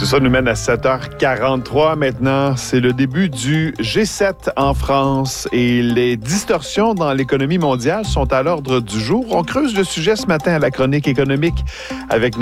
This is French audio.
Tout ça nous mène à 7h43 maintenant. C'est le début du G7 en France et les distorsions dans l'économie mondiale sont à l'ordre du jour. On creuse le sujet ce matin à la chronique économique avec notre